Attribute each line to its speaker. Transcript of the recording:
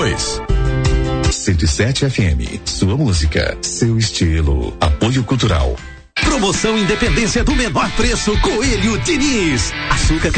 Speaker 1: 2. 107 FM, sua música, seu estilo. Apoio Cultural.
Speaker 2: Promoção Independência do menor preço, Coelho Diniz. Açúcar